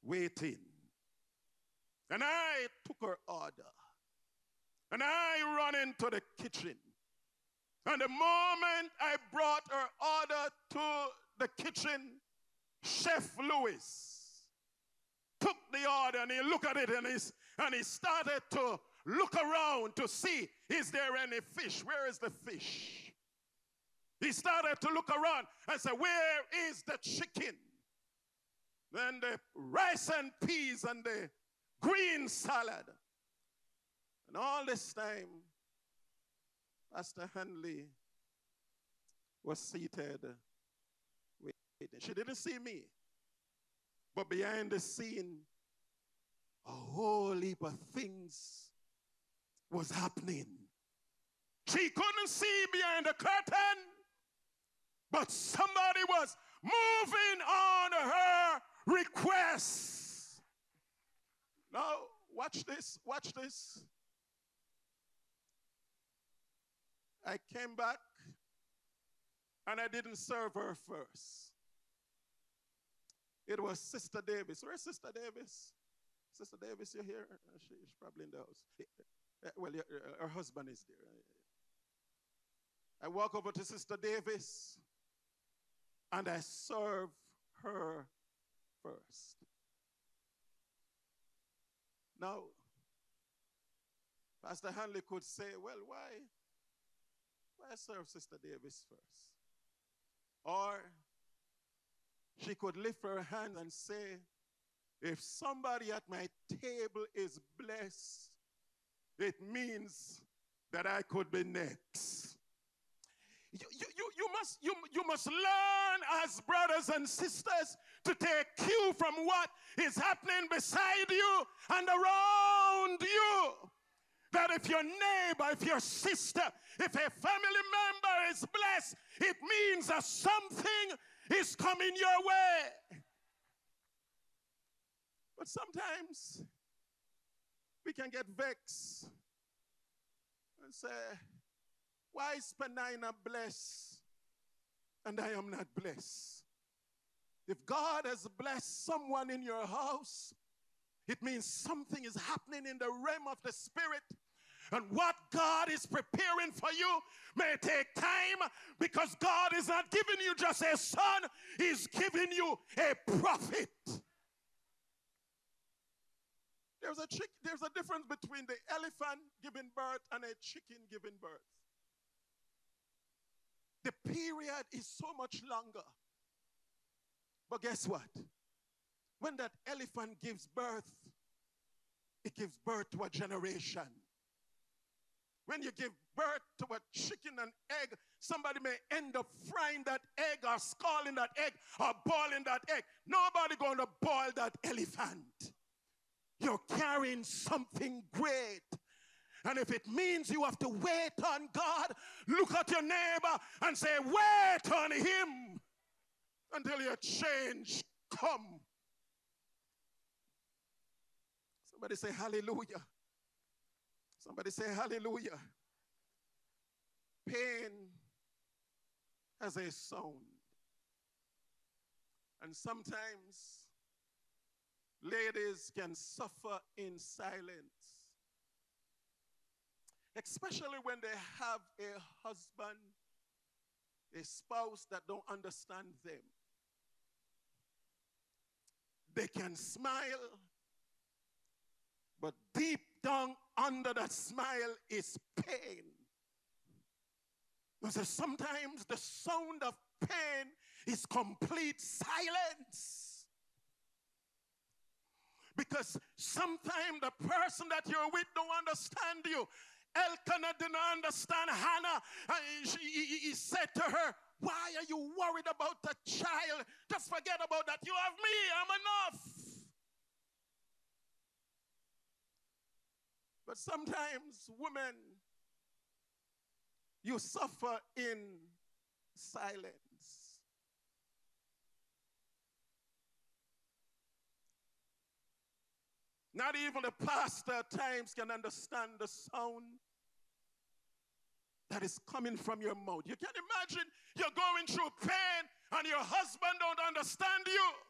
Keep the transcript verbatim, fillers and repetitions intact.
waiting. And I took her order. And I run into the kitchen. And the moment I brought her order to the kitchen, Chef Louis took the order and he looked at it and, he's, and he started to look around to see, is there any fish? Where is the fish? He started to look around and say, where is the chicken? Then the rice and peas and the green salad. And all this time, Pastor Hanley was seated waiting. She didn't see me. But behind the scene, a whole heap of things was happening. She couldn't see behind the curtain, but somebody was moving on her request. Now, watch this, watch this. I came back and I didn't serve her first. It was Sister Davis. Where's Sister Davis? Sister Davis, you're here? She, she's probably in the house. Well, her husband is there. I walk over to Sister Davis and I serve her first. Now, Pastor Hanley could say, well, why? Why serve Sister Davis first? Or she could lift her hand and say, if somebody at my table is blessed, it means that I could be next. You, you, you, you, must, you, you must learn as brothers and sisters to take cue from what is happening beside you and around you. That if your neighbor, if your sister, if a family member is blessed, it means that something is coming your way. But sometimes we can get vexed and say, why is Penina blessed and I am not blessed? If God has blessed someone in your house, it means something is happening in the realm of the spirit. And what God is preparing for you may take time, because God is not giving you just a son, He's giving you a prophet. There's a, chick, there's a difference between the elephant giving birth and a chicken giving birth. The period is so much longer. But guess what? When that elephant gives birth, it gives birth to a generation. When you give birth to a chicken and egg, somebody may end up frying that egg or scalding that egg or boiling that egg. Nobody going to boil that elephant. You're carrying something great. And if it means you have to wait on God, look at your neighbor and say, wait on Him until your change come. Somebody say hallelujah. Somebody say hallelujah. Pain has a sound. And sometimes ladies can suffer in silence. Especially when they have a husband, a spouse that don't understand them. They can smile, but deep down under that smile is pain. Because sometimes the sound of pain is complete silence. Because sometimes the person that you're with don't understand you. Elkanah didn't understand Hannah. She, he, he said to her, why are you worried about the child? Just forget about that. You have me. I'm enough. But sometimes, women, you suffer in silence. Not even the pastor at times can understand the sound that is coming from your mouth. You can imagine you're going through pain and your husband don't understand you.